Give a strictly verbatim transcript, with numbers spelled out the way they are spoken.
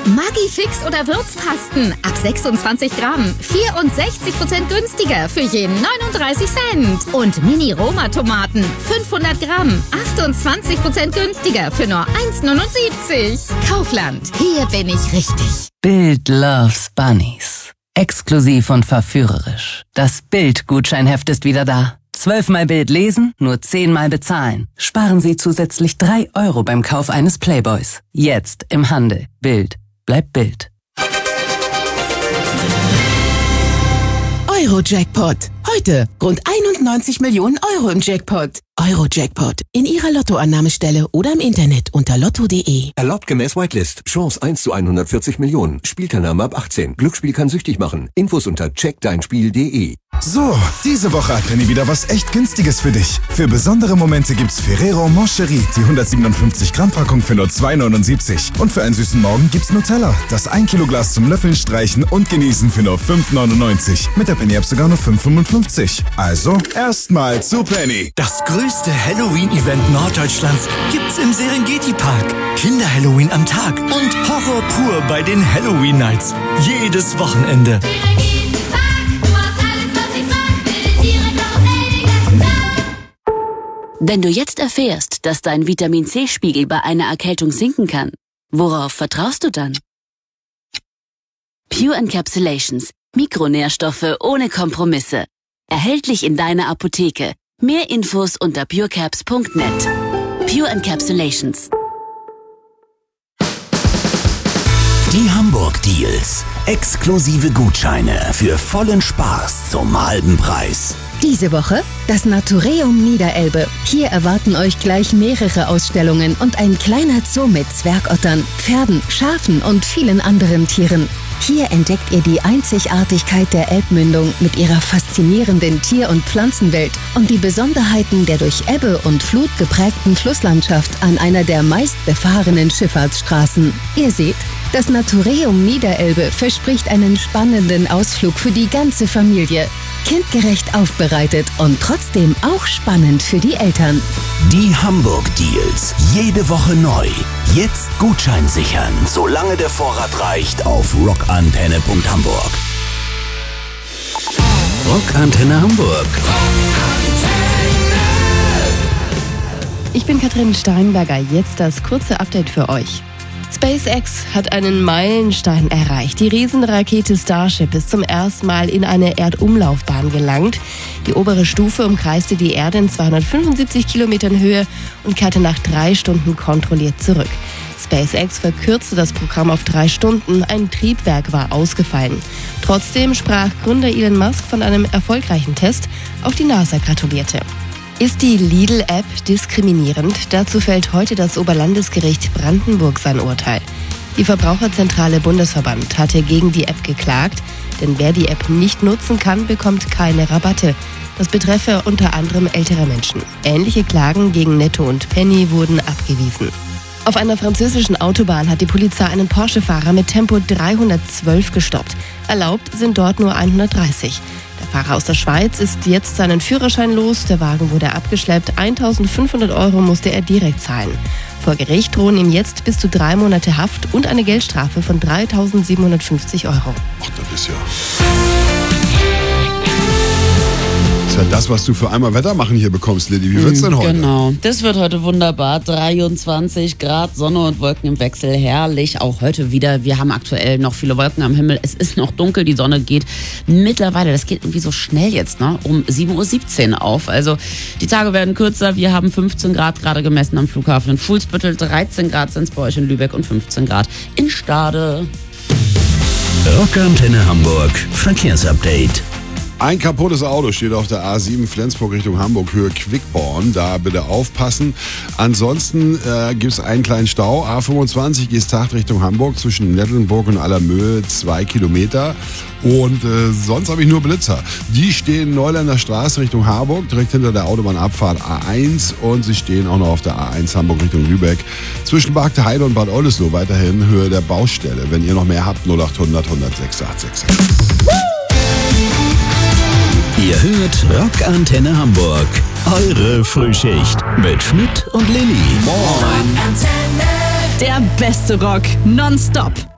Maggi-Fix oder Würzpasten ab sechsundzwanzig Gramm, vierundsechzig Prozent günstiger für jeden neununddreißig Cent. Und Mini-Roma-Tomaten, fünfhundert Gramm, achtundzwanzig Prozent günstiger für nur eins neunundsiebzig. Kaufland, hier bin ich richtig. Bild loves Bunnies. Exklusiv und verführerisch. Das Bild-Gutscheinheft ist wieder da. Zwölfmal Bild lesen, nur zehnmal bezahlen. Sparen Sie zusätzlich drei Euro beim Kauf eines Playboys. Jetzt im Handel. Bild. Bleibt Bild. Euro-Jackpot. Heute rund einundneunzig Millionen Euro im Jackpot. Euro-Jackpot. In Ihrer Lottoannahmestelle oder im Internet unter lotto punkt de. Erlaubt gemäß Whitelist. Chance eins zu hundertvierzig Millionen. Spielteilnahme ab achtzehn. Glücksspiel kann süchtig machen. Infos unter check dein spiel punkt de. So, diese Woche hat Penny wieder was echt Günstiges für dich. Für besondere Momente gibt's Ferrero Moncherie, die hundertsiebenundfünfzig Gramm Packung für nur zwei neunundsiebzig. Und für einen süßen Morgen gibt's Nutella, das ein Kilo Glas zum Löffeln, Streichen und Genießen für nur fünf neunundneunzig. Mit der Penny App sogar nur fünf fünfundfünfzig. Also, erstmal zu Penny. Das größte Halloween-Event Norddeutschlands gibt's im Serengeti-Park. Kinder-Halloween am Tag und Horror pur bei den Halloween Nights. Jedes Wochenende. Wenn du jetzt erfährst, dass dein Vitamin-C-Spiegel bei einer Erkältung sinken kann, worauf vertraust du dann? Pure Encapsulations. Mikronährstoffe ohne Kompromisse. Erhältlich in deiner Apotheke. Mehr Infos unter purecaps punkt net. Pure Encapsulations. Die Hamburg Deals. Exklusive Gutscheine für vollen Spaß zum halben Preis. Diese Woche das Natureum Niederelbe. Hier erwarten euch gleich mehrere Ausstellungen und ein kleiner Zoo mit Zwergottern, Pferden, Schafen und vielen anderen Tieren. Hier entdeckt ihr die Einzigartigkeit der Elbmündung mit ihrer faszinierenden Tier- und Pflanzenwelt und die Besonderheiten der durch Ebbe und Flut geprägten Flusslandschaft an einer der meistbefahrenen Schifffahrtsstraßen. Ihr seht, das Natureum Niederelbe verspricht einen spannenden Ausflug für die ganze Familie. Kindgerecht aufbereitet und trotzdem auch spannend für die Eltern. Die Hamburg Deals. Jede Woche neu. Jetzt Gutschein sichern, solange der Vorrat reicht, auf rockantenne punkt hamburg. Rockantenne Hamburg. Ich bin Katrin Steinberger. Jetzt das kurze Update für euch. SpaceX hat einen Meilenstein erreicht. Die Riesenrakete Starship ist zum ersten Mal in eine Erdumlaufbahn gelangt. Die obere Stufe umkreiste die Erde in zweihundertfünfundsiebzig Kilometern Höhe und kehrte nach drei Stunden kontrolliert zurück. SpaceX verkürzte das Programm auf drei Stunden. Ein Triebwerk war ausgefallen. Trotzdem sprach Gründer Elon Musk von einem erfolgreichen Test. Auch die NASA gratulierte. Ist die Lidl-App diskriminierend? Dazu fällt heute das Oberlandesgericht Brandenburg sein Urteil. Die Verbraucherzentrale Bundesverband hatte gegen die App geklagt, denn wer die App nicht nutzen kann, bekommt keine Rabatte. Das betreffe unter anderem ältere Menschen. Ähnliche Klagen gegen Netto und Penny wurden abgewiesen. Auf einer französischen Autobahn hat die Polizei einen Porsche-Fahrer mit Tempo dreihundertzwölf gestoppt. Erlaubt sind dort nur hundertdreißig. Der Fahrer aus der Schweiz ist jetzt seinen Führerschein los. Der Wagen wurde abgeschleppt. eintausendfünfhundert Euro musste er direkt zahlen. Vor Gericht drohen ihm jetzt bis zu drei Monate Haft und eine Geldstrafe von dreitausendsiebenhundertfünfzig Euro. Ach, das ist ja... Das ist ja das, was du für einmal Wetter machen hier bekommst, Lilly. Wie wird's denn heute? Genau, das wird heute wunderbar. dreiundzwanzig Grad, Sonne und Wolken im Wechsel. Herrlich, auch heute wieder. Wir haben aktuell noch viele Wolken am Himmel. Es ist noch dunkel, die Sonne geht mittlerweile, das geht irgendwie so schnell jetzt, ne? um sieben Uhr siebzehn auf. Also die Tage werden kürzer. Wir haben fünfzehn Grad gerade gemessen am Flughafen in Fuhlsbüttel. dreizehn Grad sind es bei euch in Lübeck und fünfzehn Grad in Stade. Rockantenne Hamburg Verkehrsupdate. Ein kaputtes Auto steht auf der A sieben Flensburg Richtung Hamburg, Höhe Quickborn. Da bitte aufpassen. Ansonsten äh, gibt es einen kleinen Stau. A fünfundzwanzig Geesthacht Richtung Hamburg zwischen Nettelnburg und Allermöhe, zwei Kilometer. Und äh, sonst habe ich nur Blitzer. Die stehen Neuländer Straße Richtung Harburg, direkt hinter der Autobahnabfahrt A eins. Und sie stehen auch noch auf der A eins Hamburg Richtung Lübeck. Zwischen Bargte Heide und Bad Oldesloe weiterhin Höhe der Baustelle. Wenn ihr noch mehr habt, null acht hundert hundertsechs acht sechs sechs. Ihr hört Rockantenne Hamburg. Eure Frühschicht mit Schmidt und Lilly. Moin. Der beste Rock nonstop.